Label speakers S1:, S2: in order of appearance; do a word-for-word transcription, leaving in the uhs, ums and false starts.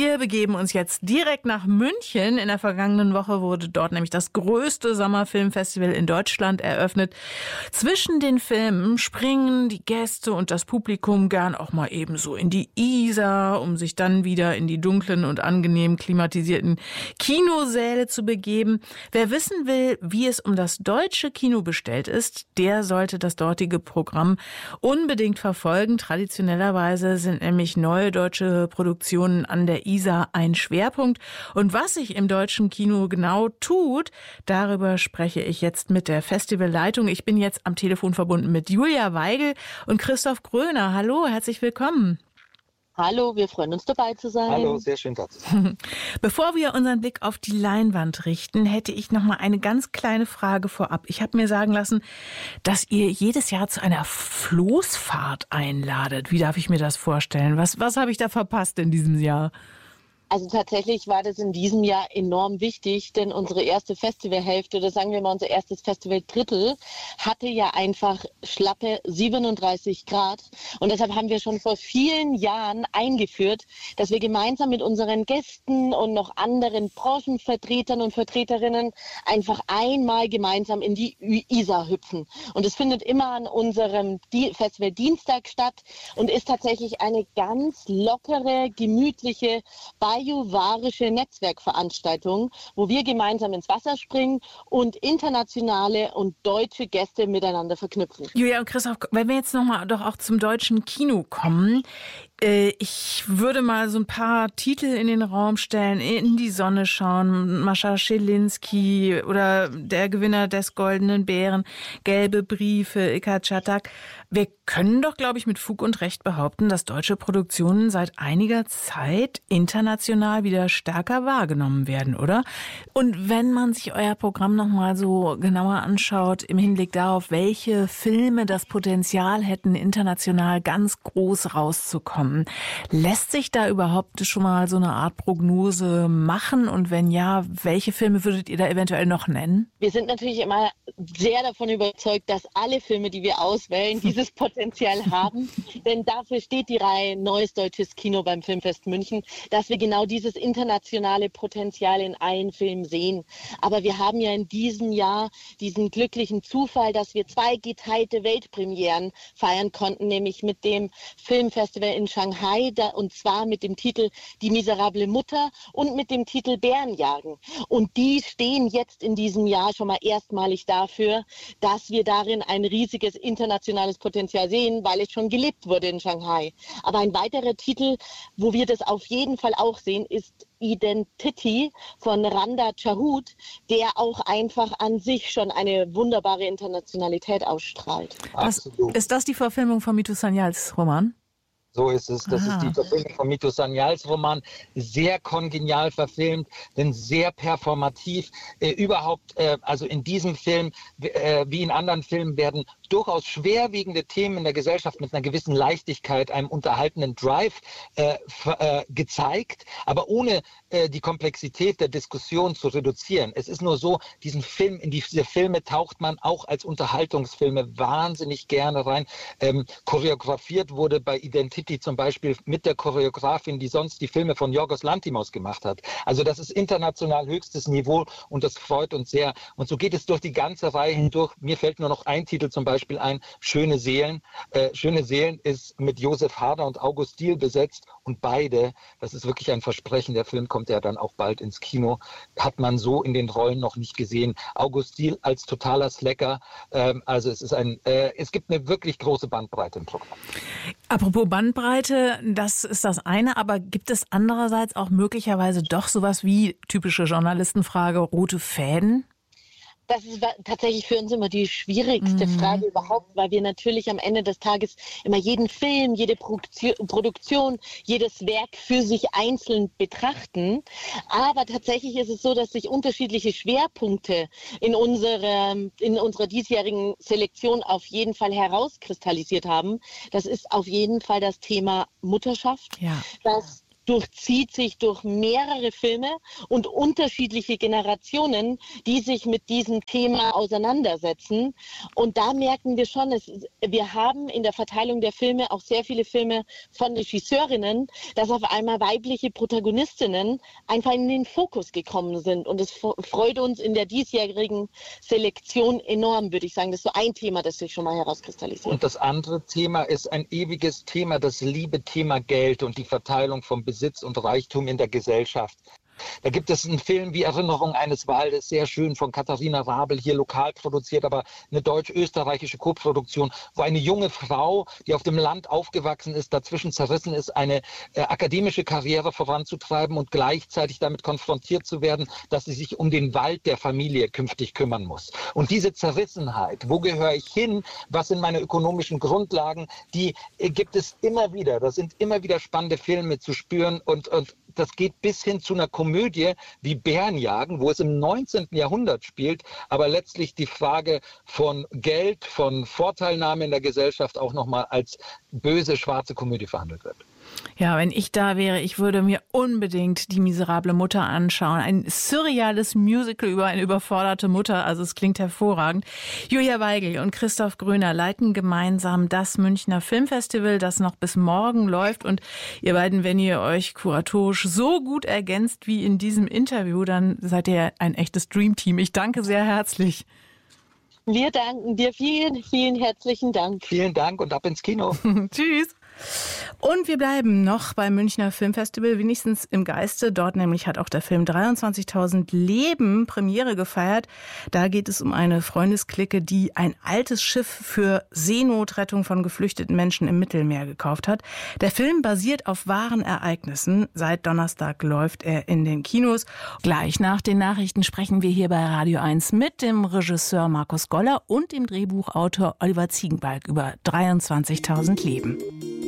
S1: Wir begeben uns jetzt direkt nach München. In der vergangenen Woche wurde dort nämlich das größte Sommerfilmfestival in Deutschland eröffnet. Zwischen den Filmen springen die Gäste und das Publikum gern auch mal ebenso in die Isar, um sich dann wieder in die dunklen und angenehm klimatisierten Kinosäle zu begeben. Wer wissen will, wie es um das deutsche Kino bestellt ist, der sollte das dortige Programm unbedingt verfolgen. Traditionellerweise sind nämlich neue deutsche Produktionen an der Isar ein Schwerpunkt. Und was sich im deutschen Kino genau tut, darüber spreche ich jetzt mit der Festivalleitung. Ich bin jetzt am Telefon verbunden mit Julia Weigel und Christoph Gröner. Hallo, herzlich willkommen.
S2: Hallo, wir freuen uns, dabei zu sein.
S3: Hallo, sehr schön, da zu sein.
S1: Bevor wir unseren Blick auf die Leinwand richten, hätte ich noch mal eine ganz kleine Frage vorab. Ich habe mir sagen lassen, dass ihr jedes Jahr zu einer Floßfahrt einladet. Wie darf ich mir das vorstellen? Was, was habe ich da verpasst in diesem Jahr?
S2: Also tatsächlich war das in diesem Jahr enorm wichtig, denn unsere erste Festivalhälfte, oder sagen wir mal unser erstes Festivaldrittel, hatte ja einfach schlappe siebenunddreißig Grad. Und deshalb haben wir schon vor vielen Jahren eingeführt, dass wir gemeinsam mit unseren Gästen und noch anderen Branchenvertretern und Vertreterinnen einfach einmal gemeinsam in die Isar hüpfen. Und es findet immer an unserem Festival Dienstag statt und ist tatsächlich eine ganz lockere, gemütliche, bajuwarische Netzwerkveranstaltung, wo wir gemeinsam ins Wasser springen und internationale und deutsche Gäste miteinander verknüpfen.
S1: Julia und Christoph, wenn wir jetzt nochmal doch auch zum deutschen Kino kommen, ich würde mal so ein paar Titel in den Raum stellen, In die Sonne schauen, Mascha Schilinski oder der Gewinner des Goldenen Bären, Gelbe Briefe, Ilka Czatak. Wir können doch, glaube ich, mit Fug und Recht behaupten, dass deutsche Produktionen seit einiger Zeit international wieder stärker wahrgenommen werden, oder? Und wenn man sich euer Programm nochmal so genauer anschaut, im Hinblick darauf, welche Filme das Potenzial hätten, international ganz groß rauszukommen, lässt sich da überhaupt schon mal so eine Art Prognose machen? Und wenn ja, welche Filme würdet ihr da eventuell noch nennen?
S2: Wir sind natürlich immer sehr davon überzeugt, dass alle Filme, die wir auswählen, dieses Potenzial haben. Denn dafür steht die Reihe Neues Deutsches Kino beim Filmfest München, dass wir genau dieses internationale Potenzial in allen Filmen sehen. Aber wir haben ja in diesem Jahr diesen glücklichen Zufall, dass wir zwei geteilte Weltpremieren feiern konnten, nämlich mit dem Filmfestival in Shanghai, da, und zwar mit dem Titel Die miserable Mutter und mit dem Titel Bärenjagen. Und die stehen jetzt in diesem Jahr schon mal erstmalig dafür, dass wir darin ein riesiges internationales Potenzial sehen, weil es schon gelebt wurde in Shanghai. Aber ein weiterer Titel, wo wir das auf jeden Fall auch sehen, ist Identity von Randa Chahut, der auch einfach an sich schon eine wunderbare Internationalität ausstrahlt.
S1: Das, ist das die Verfilmung von Mitu Sanyals Roman?
S3: So ist es. Das
S1: Aha.
S3: ist die Verfilmung von Mitu Sanyals Roman. Sehr kongenial verfilmt, denn sehr performativ. Äh, überhaupt, äh, also in diesem Film, äh, wie in anderen Filmen, werden durchaus schwerwiegende Themen in der Gesellschaft mit einer gewissen Leichtigkeit, einem unterhaltenden Drive äh, äh, gezeigt, aber ohne äh, die Komplexität der Diskussion zu reduzieren. Es ist nur so, diesen Film, in diese Filme taucht man auch als Unterhaltungsfilme wahnsinnig gerne rein. Ähm, choreografiert wurde bei Identity zum Beispiel mit der Choreografin, die sonst die Filme von Yorgos Lanthimos gemacht hat. Also das ist international höchstes Niveau und das freut uns sehr. Und so geht es durch die ganze Reihe hindurch. Mir fällt nur noch ein Titel zum Beispiel ein, Schöne Seelen. Äh, Schöne Seelen ist mit Josef Hader und August Diehl besetzt und beide, das ist wirklich ein Versprechen, der Film kommt ja dann auch bald ins Kino, hat man so in den Rollen noch nicht gesehen. August Diehl als totaler Slacker, ähm, also es ist ein, äh, es gibt eine wirklich große Bandbreite im Programm.
S1: Apropos Bandbreite, das ist das eine, aber gibt es andererseits auch möglicherweise doch sowas wie, typische Journalistenfrage, rote Fäden?
S2: Das ist tatsächlich für uns immer die schwierigste
S1: Mhm.
S2: Frage überhaupt, weil wir natürlich am Ende des Tages immer jeden Film, jede Produktion, jedes Werk für sich einzeln betrachten. Aber tatsächlich ist es so, dass sich unterschiedliche Schwerpunkte in unserer, in unserer diesjährigen Selektion auf jeden Fall herauskristallisiert haben. Das ist auf jeden Fall das Thema Mutterschaft.
S1: Ja.
S2: Das durchzieht sich durch mehrere Filme und unterschiedliche Generationen, die sich mit diesem Thema auseinandersetzen. Und da merken wir schon, es, wir haben in der Verteilung der Filme auch sehr viele Filme von Regisseurinnen, dass auf einmal weibliche Protagonistinnen einfach in den Fokus gekommen sind. Und es freut uns in der diesjährigen Selektion enorm, würde ich sagen. Das ist so ein Thema, das sich schon mal herauskristallisiert.
S3: Und das andere Thema ist ein ewiges Thema, das Liebe-Thema Geld und die Verteilung von Besitz und Reichtum in der Gesellschaft. Da gibt es einen Film wie Erinnerung eines Waldes, sehr schön, von Katharina Rabel, hier lokal produziert, aber eine deutsch-österreichische Koproduktion, wo eine junge Frau, die auf dem Land aufgewachsen ist, dazwischen zerrissen ist, eine äh, akademische Karriere voranzutreiben und gleichzeitig damit konfrontiert zu werden, dass sie sich um den Wald der Familie künftig kümmern muss. Und diese Zerrissenheit, wo gehöre ich hin, was sind meine ökonomischen Grundlagen, die äh, gibt es immer wieder. Das sind immer wieder spannende Filme zu spüren und, und das geht bis hin zu einer Komödie wie Bärenjagen, wo es im neunzehnten Jahrhundert spielt, aber letztlich die Frage von Geld, von Vorteilnahme in der Gesellschaft auch nochmal als böse, schwarze Komödie verhandelt wird.
S1: Ja, wenn ich da wäre, ich würde mir unbedingt Die miserable Mutter anschauen. Ein surreales Musical über eine überforderte Mutter. Also es klingt hervorragend. Julia Weigel und Christoph Gröner leiten gemeinsam das Münchner Filmfestival, das noch bis morgen läuft. Und ihr beiden, wenn ihr euch kuratorisch so gut ergänzt wie in diesem Interview, dann seid ihr ein echtes Dreamteam. Ich danke sehr herzlich.
S2: Wir danken dir. Vielen, vielen herzlichen Dank.
S3: Vielen Dank und ab ins Kino.
S1: Tschüss. Und wir bleiben noch beim Münchner Filmfestival, wenigstens im Geiste. Dort nämlich hat auch der Film dreiundzwanzigtausend Leben Premiere gefeiert. Da geht es um eine Freundesklicke, die ein altes Schiff für Seenotrettung von geflüchteten Menschen im Mittelmeer gekauft hat. Der Film basiert auf wahren Ereignissen. Seit Donnerstag läuft er in den Kinos. Gleich nach den Nachrichten sprechen wir hier bei Radio eins mit dem Regisseur Markus Goller und dem Drehbuchautor Oliver Ziegenbalg über dreiundzwanzigtausend Leben.